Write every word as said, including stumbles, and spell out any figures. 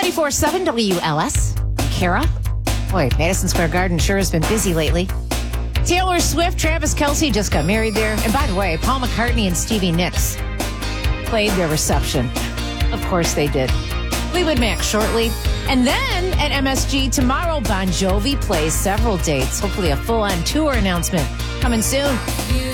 ninety-four point seven W L S. Kara. Boy, Madison Square Garden sure has been busy lately. Taylor Swift, Travis Kelce just got married there. And by the way, Paul McCartney and Stevie Nicks played their reception. Of course they did. Fleetwood Mac shortly. And then at M S G tomorrow, Bon Jovi plays several dates. Hopefully a full-on tour announcement coming soon.